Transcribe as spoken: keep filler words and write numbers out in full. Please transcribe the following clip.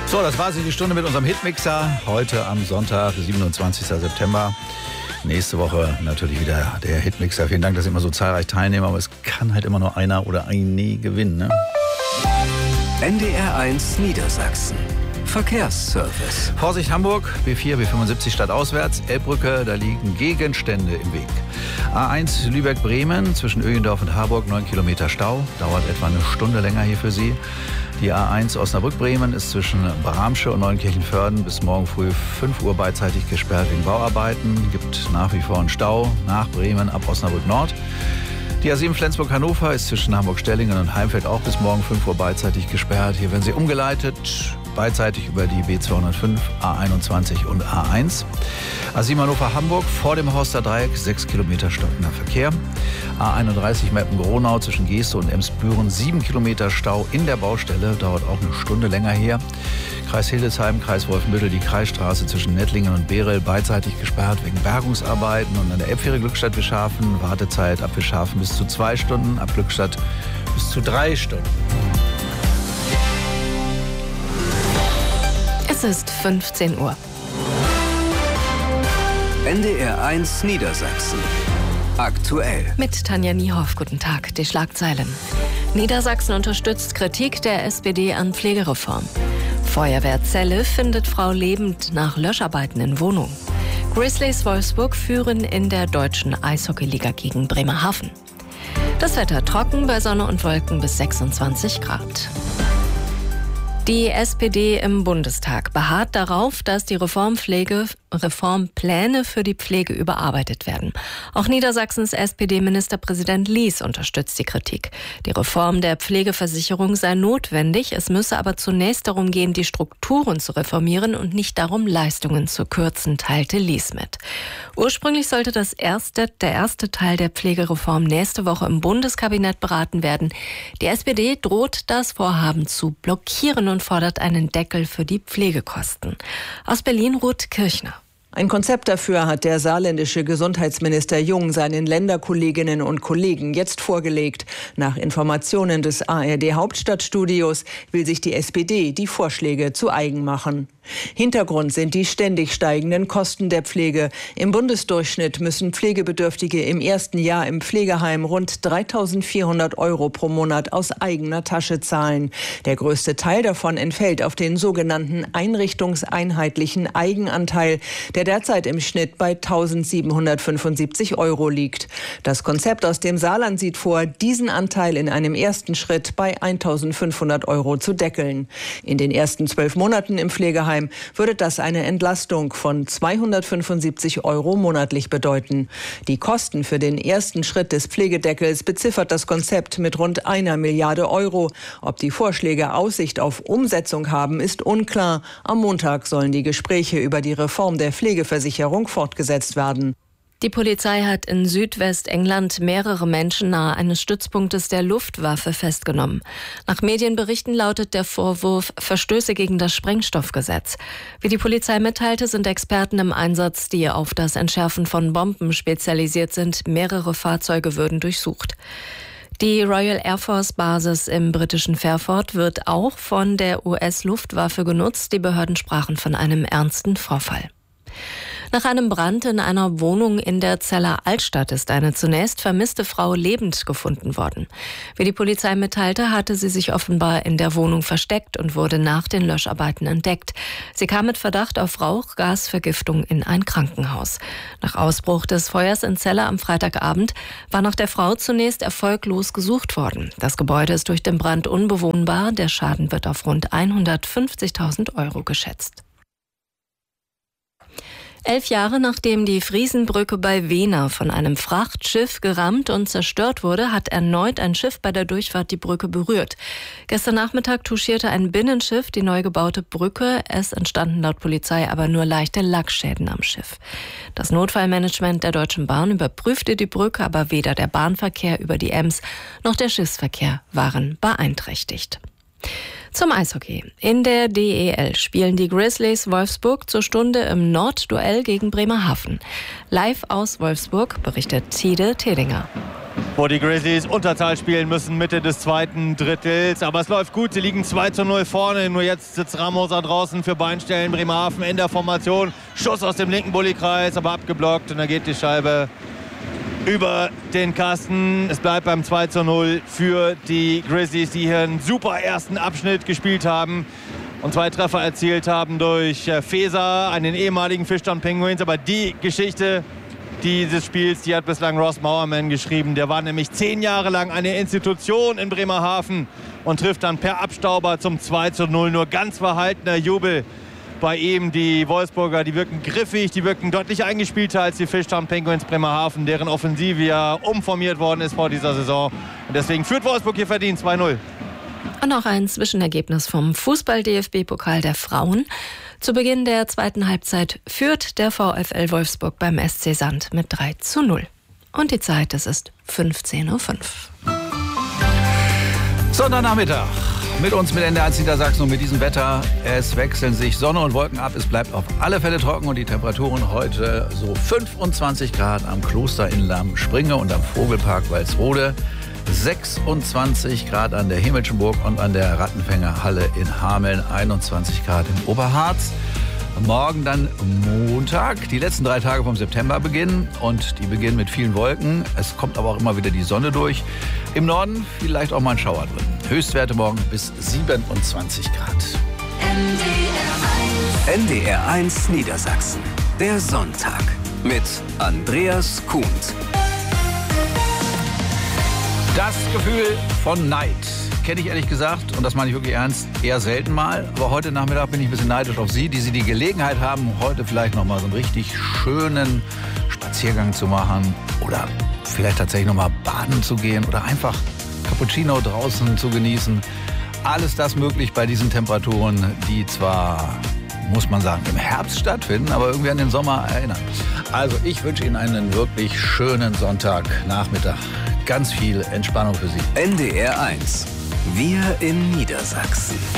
So, das war sie, die Stunde mit unserem Hitmixer. Heute am Sonntag, siebenundzwanzigsten September. Nächste Woche natürlich wieder der Hitmixer. Vielen Dank, dass Sie immer so zahlreich teilnehmen. Aber es kann halt immer nur einer oder eine gewinnen, ne? N D R eins Niedersachsen. Verkehrsservice. Vorsicht Hamburg, B vier, B fünfundsiebzig stadtauswärts, Elbbrücke, da liegen Gegenstände im Weg. A eins Lübeck-Bremen, zwischen Öhendorf und Harburg, neun Kilometer Stau, dauert etwa eine Stunde länger hier für Sie. Die A eins Osnabrück-Bremen ist zwischen Bramsche und Neunkirchen-Vörden bis morgen früh fünf Uhr beidseitig gesperrt wegen Bauarbeiten. Gibt nach wie vor einen Stau nach Bremen ab Osnabrück Nord. Die A sieben Flensburg-Hannover ist zwischen Hamburg-Stellingen und Heimfeld auch bis morgen fünf Uhr beidseitig gesperrt. Hier werden Sie umgeleitet, beidseitig über die B zweihundertfünf, A einundzwanzig und A eins. A sieben Hannover-Hamburg vor dem Horster Dreieck, sechs Kilometer stockender Verkehr. A einunddreißig Meppen-Gronau zwischen Geeste und Emsbüren, sieben Kilometer Stau in der Baustelle, dauert auch eine Stunde länger her. Kreis Hildesheim, Kreis Wolfenbüttel, die Kreisstraße zwischen Nettlingen und Behrel beidseitig gesperrt wegen Bergungsarbeiten. Und an der Elbfähre Glückstadt-Wischhafen, Wartezeit ab Wischhafen bis zu zwei Stunden, ab Glückstadt bis zu drei Stunden. Es ist fünfzehn Uhr. N D R eins Niedersachsen. Aktuell. Mit Tanja Niehoff, guten Tag. Die Schlagzeilen. Niedersachsen unterstützt Kritik der S P D an Pflegereform. Feuerwehrzelle findet Frau lebend nach Löscharbeiten in Wohnung. Grizzlies Wolfsburg führen in der deutschen Eishockeyliga gegen Bremerhaven. Das Wetter trocken bei Sonne und Wolken bis sechsundzwanzig Grad. Die S P D im Bundestag beharrt darauf, dass die Reformpflege, Reformpläne für die Pflege überarbeitet werden. Auch Niedersachsens S P D-Ministerpräsident Lies unterstützt die Kritik. Die Reform der Pflegeversicherung sei notwendig, es müsse aber zunächst darum gehen, die Strukturen zu reformieren und nicht darum, Leistungen zu kürzen, teilte Lies mit. Ursprünglich sollte das erste, der erste Teil der Pflegereform nächste Woche im Bundeskabinett beraten werden. Die S P D droht, das Vorhaben zu blockieren und fordert einen Deckel für die Pflegekosten. Aus Berlin Ruth Kirchner. Ein Konzept dafür hat der saarländische Gesundheitsminister Jung seinen Länderkolleginnen und Kollegen jetzt vorgelegt. Nach Informationen des A R D-Hauptstadtstudios will sich die S P D die Vorschläge zu eigen machen. Hintergrund sind die ständig steigenden Kosten der Pflege. Im Bundesdurchschnitt müssen Pflegebedürftige im ersten Jahr im Pflegeheim rund dreitausendvierhundert Euro pro Monat aus eigener Tasche zahlen. Der größte Teil davon entfällt auf den sogenannten einrichtungseinheitlichen Eigenanteil, der derzeit im Schnitt bei eintausendsiebenhundertfünfundsiebzig Euro liegt. Das Konzept aus dem Saarland sieht vor, diesen Anteil in einem ersten Schritt bei eintausendfünfhundert Euro zu deckeln. In den ersten zwölf Monaten im Pflegeheim würde das eine Entlastung von zweihundertfünfundsiebzig Euro monatlich bedeuten. Die Kosten für den ersten Schritt des Pflegedeckels beziffert das Konzept mit rund einer Milliarde Euro. Ob die Vorschläge Aussicht auf Umsetzung haben, ist unklar. Am Montag sollen die Gespräche über die Reform der Pflegeversicherung fortgesetzt werden. Die Polizei hat in Südwestengland mehrere Menschen nahe eines Stützpunktes der Luftwaffe festgenommen. Nach Medienberichten lautet der Vorwurf Verstöße gegen das Sprengstoffgesetz. Wie die Polizei mitteilte, sind Experten im Einsatz, die auf das Entschärfen von Bomben spezialisiert sind. Mehrere Fahrzeuge würden durchsucht. Die Royal Air Force Basis im britischen Fairford wird auch von der U S-Luftwaffe genutzt. Die Behörden sprachen von einem ernsten Vorfall. Nach einem Brand in einer Wohnung in der Zeller Altstadt ist eine zunächst vermisste Frau lebend gefunden worden. Wie die Polizei mitteilte, hatte sie sich offenbar in der Wohnung versteckt und wurde nach den Löscharbeiten entdeckt. Sie kam mit Verdacht auf Rauchgasvergiftung in ein Krankenhaus. Nach Ausbruch des Feuers in Celle am Freitagabend war nach der Frau zunächst erfolglos gesucht worden. Das Gebäude ist durch den Brand unbewohnbar. Der Schaden wird auf rund hundertfünfzigtausend Euro geschätzt. Elf Jahre nachdem die Friesenbrücke bei Wehna von einem Frachtschiff gerammt und zerstört wurde, hat erneut ein Schiff bei der Durchfahrt die Brücke berührt. Gestern Nachmittag touchierte ein Binnenschiff die neu gebaute Brücke. Es entstanden laut Polizei aber nur leichte Lackschäden am Schiff. Das Notfallmanagement der Deutschen Bahn überprüfte die Brücke, aber weder der Bahnverkehr über die Ems noch der Schiffsverkehr waren beeinträchtigt. Zum Eishockey. In der D E L spielen die Grizzlies Wolfsburg zur Stunde im Nordduell gegen Bremerhaven. Live aus Wolfsburg berichtet Tide Tedinger. Wo die Grizzlies Unterzahl spielen müssen, Mitte des zweiten Drittels. Aber es läuft gut, sie liegen zwei zu null vorne. Nur jetzt sitzt Ramos da draußen für Beinstellen. Bremerhaven in der Formation. Schuss aus dem linken Bullikreis, aber abgeblockt. Und dann geht die Scheibe über den Kasten. Es bleibt beim zwei zu null für die Grizzlies, die hier einen super ersten Abschnitt gespielt haben und zwei Treffer erzielt haben durch Feser, einen ehemaligen Fischtown Penguins. Aber die Geschichte dieses Spiels, die hat bislang Ross Mowerman geschrieben. Der war nämlich zehn Jahre lang eine Institution in Bremerhaven und trifft dann per Abstauber zum zwei zu null. Nur ganz verhaltener Jubel bei ihm. Die Wolfsburger, die wirken griffig, die wirken deutlich eingespielter als die Fischtown Penguins Bremerhaven, deren Offensive ja umformiert worden ist vor dieser Saison. Und deswegen führt Wolfsburg hier verdient zwei null. Und noch ein Zwischenergebnis vom Fußball-D F B-Pokal der Frauen. Zu Beginn der zweiten Halbzeit führt der VfL Wolfsburg beim S C Sand mit drei zu null. Und die Zeit, es ist fünfzehn Uhr fünf. Sonntagnachmittag. Mit uns mit N D R eins Niedersachsen und mit diesem Wetter. Es wechseln sich Sonne und Wolken ab. Es bleibt auf alle Fälle trocken und die Temperaturen heute so fünfundzwanzig Grad am Kloster in Lamm-Springe und am Vogelpark Walsrode. sechsundzwanzig Grad an der Himmelschenburg und an der Rattenfängerhalle in Hameln. einundzwanzig Grad in Oberharz. Morgen dann Montag. Die letzten drei Tage vom September beginnen und die beginnen mit vielen Wolken. Es kommt aber auch immer wieder die Sonne durch. Im Norden vielleicht auch mal ein Schauer drin. Höchstwerte morgen bis siebenundzwanzig Grad. N D R eins Niedersachsen. Der Sonntag mit Andreas Kuhnt. Das Gefühl von Neid kenne ich ehrlich gesagt, und das meine ich wirklich ernst, eher selten mal. Aber heute Nachmittag bin ich ein bisschen neidisch auf Sie, die Sie die Gelegenheit haben, heute vielleicht noch mal so einen richtig schönen Spaziergang zu machen oder vielleicht tatsächlich noch mal baden zu gehen oder einfach Cappuccino draußen zu genießen. Alles das möglich bei diesen Temperaturen, die zwar, muss man sagen, im Herbst stattfinden, aber irgendwie an den Sommer erinnern. Also ich wünsche Ihnen einen wirklich schönen Sonntagnachmittag. Ganz viel Entspannung für Sie. N D R eins. Wir in Niedersachsen.